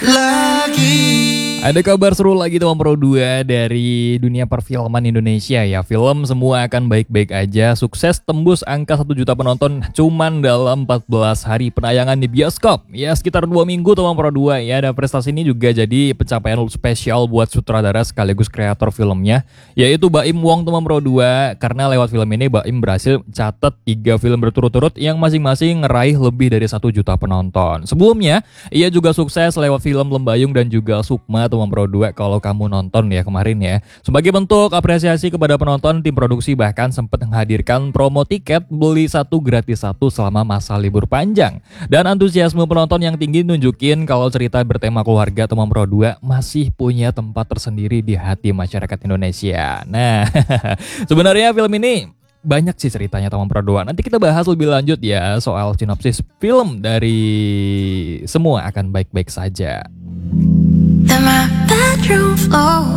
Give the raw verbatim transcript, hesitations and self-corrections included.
lagi. Ada kabar seru lagi teman Pro dua dari dunia perfilman Indonesia ya. Film semua akan baik-baik aja. Sukses tembus angka satu juta penonton cuman dalam empat belas hari penayangan di bioskop. Ya sekitar dua minggu teman Pro dua ya. Dan prestasi ini juga jadi pencapaian spesial buat sutradara sekaligus kreator filmnya, yaitu Baim Wong teman Pro dua. Karena lewat film ini Baim berhasil catat tiga film berturut-turut yang masing-masing ngeraih lebih dari satu juta penonton. Sebelumnya ia juga sukses lewat film Lembayung dan juga Sukma teman Pro dua kalau kamu nonton ya kemarin ya. Sebagai bentuk apresiasi kepada penonton, tim produksi bahkan sempat menghadirkan promo tiket beli satu gratis satu selama masa libur panjang. Dan antusiasme penonton yang tinggi nunjukin kalau cerita bertema keluarga teman Pro dua masih punya tempat tersendiri di hati masyarakat Indonesia. Nah, sebenarnya film ini banyak sih ceritanya teman Pro dua. Nanti kita bahas lebih lanjut ya soal sinopsis film dari Semua Akan Baik-Baik Saja. Then my bedroom floor